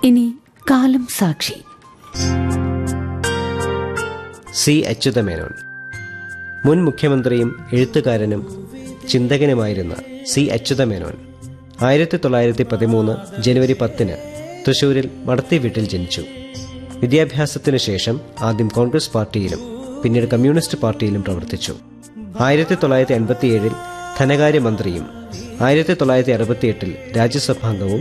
ഇനി കാലം സാക്ഷി. സി അച്യുതമേനോൻ. മുൻ മുഖ്യമന്ത്രിയും എഴുത്തുകാരനും ചിന്തകനുമായിരുന്ന സി അച്യുതമേനോൻ 1913 ജനുവരി 10 തൃശൂരിൽ മടത്തി വീട്ടിൽ ജനിച്ചു. വിദ്യാഭ്യാസത്തിനു ശേഷം ആദ്യം കോൺഗ്രസ് പാർട്ടിയിലും പിന്നീട് കമ്മ്യൂണിസ്റ്റ് പാർട്ടിയിലും പ്രവർത്തിച്ചു. 1987 ധനകാര്യമന്ത്രിയും 1968 രാജ്യസഭാംഗവും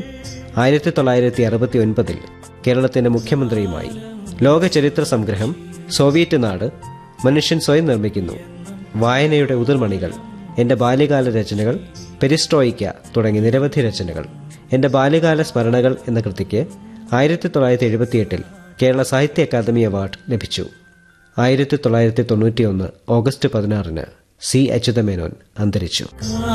1969 കേരളത്തിന്റെ മുഖ്യമന്ത്രിയുമായി. ലോക ചരിത്ര സംഗ്രഹം, സോവിയറ്റ് നാട്, മനുഷ്യൻ സ്വയം നിർമ്മിക്കുന്നു, വായനയുടെ ഉതിർമണികൾ, എന്റെ ബാല്യകാല രചനകൾ, പെരിസ്ട്രോയിക്ക തുടങ്ങി നിരവധി രചനകൾ. എന്റെ ബാല്യകാല സ്മരണകൾ എന്ന കൃതിക്ക് 1978 കേരള സാഹിത്യ അക്കാദമി അവാർഡ് ലഭിച്ചു. 1991 ഓഗസ്റ്റ് 16 സി അച്യുതമേനോൻ അന്തരിച്ചു.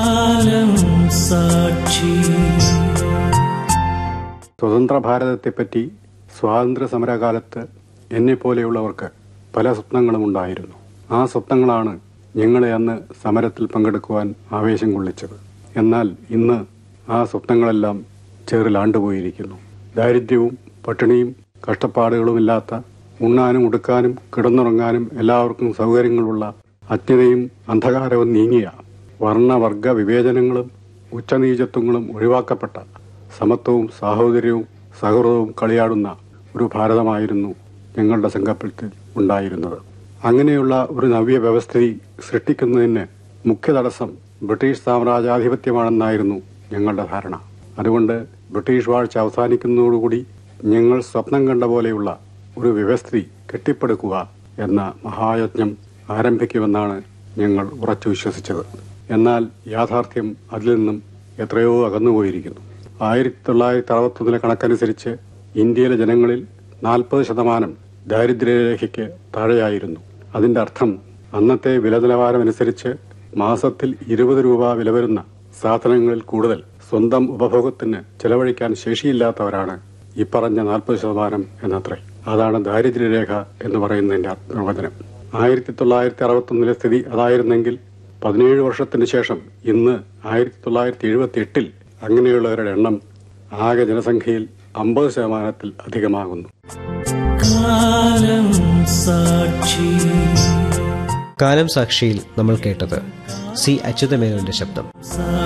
സ്വതന്ത്ര ഭാരതത്തെപ്പറ്റി സ്വാതന്ത്ര്യ സമരകാലത്ത് എന്നെപ്പോലെയുള്ളവർക്ക് പല സ്വപ്നങ്ങളും ഉണ്ടായിരുന്നു. ആ സ്വപ്നങ്ങളാണ് ഞങ്ങളെ അന്ന് സമരത്തിൽ പങ്കെടുക്കുവാൻ ആവേശം കൊള്ളിച്ചത്. എന്നാൽ ഇന്ന് ആ സ്വപ്നങ്ങളെല്ലാം ചേറിലാണ്ടുപോയിരിക്കുന്നു. ദാരിദ്ര്യവും പട്ടിണിയും കഷ്ടപ്പാടുകളുമില്ലാത്ത, ഉണ്ണാനും ഉടുക്കാനും കിടന്നുറങ്ങാനും എല്ലാവർക്കും സൗകര്യങ്ങളുള്ള, അജ്ഞതയും അന്ധകാരവും നീങ്ങിയ, വർണ്ണവർഗ വിവേചനങ്ങളും ഉച്ചനീചത്വങ്ങളും ഒഴിവാക്കപ്പെട്ട, സമത്വവും സാഹോദര്യവും സൗഹൃദവും കളിയാടുന്ന ഒരു ഭാരതമായിരുന്നു ഞങ്ങളുടെ സങ്കല്പത്തിൽ ഉണ്ടായിരുന്നത്. അങ്ങനെയുള്ള ഒരു നവ്യ വ്യവസ്ഥിതി സൃഷ്ടിക്കുന്നതിന് മുഖ്യ തടസ്സം ബ്രിട്ടീഷ് സാമ്രാജ്യാധിപത്യമാണെന്നായിരുന്നു ഞങ്ങളുടെ ധാരണ. അതുകൊണ്ട് ബ്രിട്ടീഷ് വാഴ്ച അവസാനിക്കുന്നതോടുകൂടി ഞങ്ങൾ സ്വപ്നം കണ്ട പോലെയുള്ള ഒരു വ്യവസ്ഥിതി കെട്ടിപ്പടുക്കുക എന്ന മഹായജ്ഞം ആരംഭിക്കുമെന്നാണ് ഞങ്ങൾ ഉറച്ചു വിശ്വസിച്ചത്. എന്നാൽ യാഥാർത്ഥ്യം അതിൽ നിന്നും എത്രയോ അകന്നുപോയിരിക്കുന്നു. 1961 കണക്കനുസരിച്ച് ഇന്ത്യയിലെ ജനങ്ങളിൽ 40% ദാരിദ്ര്യരേഖയ്ക്ക് താഴെയായിരുന്നു. അതിന്റെ അർത്ഥം അന്നത്തെ വില നിലവാരമനുസരിച്ച് മാസത്തിൽ 20 രൂപ വില വരുന്ന സാധനങ്ങളിൽ കൂടുതൽ സ്വന്തം ഉപഭോഗത്തിന് ചെലവഴിക്കാൻ ശേഷിയില്ലാത്തവരാണ് ഇപ്പറഞ്ഞ 40% എന്നത്രേ. അതാണ് ദാരിദ്ര്യരേഖ എന്ന് പറയുന്നതിന്റെ നിർവചനം. 1961 സ്ഥിതി അതായിരുന്നെങ്കിൽ 17 വർഷത്തിന് ശേഷം ഇന്ന് 1978 അങ്ങനെയുള്ളവരുടെ എണ്ണം ആകെ ജനസംഖ്യയിൽ 50% അധികമാകുന്നു. കാലം സാക്ഷിയിൽ നമ്മൾ കേട്ടത് സി അച്യുതമേനോന്റെ ശബ്ദം.